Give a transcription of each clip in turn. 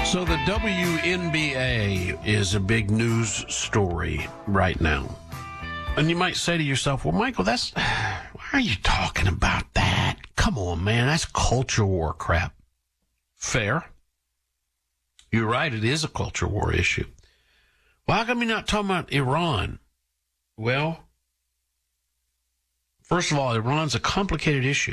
So the WNBA is a big news story right now. And you might say to yourself, well, Michael, why are you talking about that? Come on, man, that's culture war crap. Fair. You're right, it is a culture war issue. Well, how come you're not talking about Iran? Well, first of all, Iran's a complicated issue.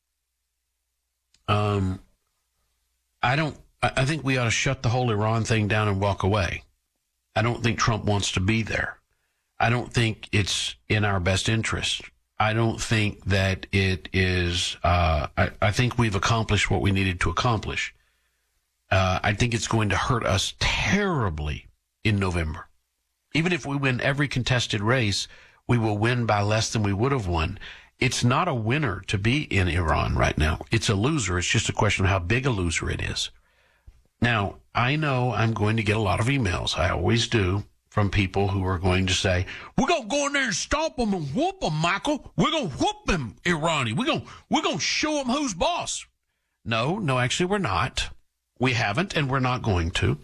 I think we ought to shut the whole Iran thing down and walk away. I don't think Trump wants to be there. I don't think it's in our best interest. I don't think that it is, I think we've accomplished what we needed to accomplish. I think it's going to hurt us terribly in November. Even if we win every contested race, we will win by less than we would have won. It's not a winner to be in Iran right now. It's a loser. It's just a question of how big a loser it is. Now, I know I'm going to get a lot of emails. I always do, from people who are going to say, we're going to go in there and stomp them and whoop them, Michael. We're going to whoop them, Irani. We're going to show them who's boss. No, actually we're not. We haven't, and we're not going to.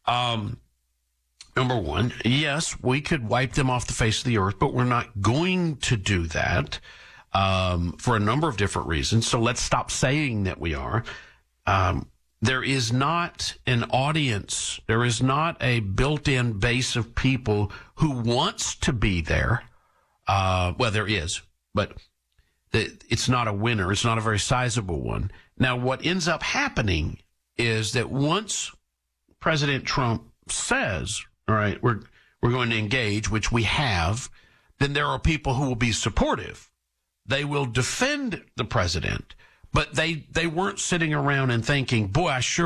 Number one, yes, we could wipe them off the face of the earth, but we're not going to do that for a number of different reasons. So let's stop saying that we are. There is not an audience. There is not a built-in base of people who wants to be there. Well, there is, but it's not a winner. It's not a very sizable one. Now, what ends up happening is that once President Trump says, all right, we're going to engage, which we have, then there are people who will be supportive. They will defend the president. But they weren't sitting around and thinking, boy, I sure